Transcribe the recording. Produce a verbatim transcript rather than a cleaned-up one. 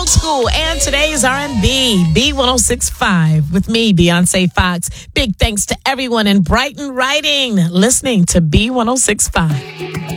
old school and today's R and B. B one oh six point five with me, Beyonce Fox. Big thanks to everyone in Brighton Writing listening to B one oh six point five.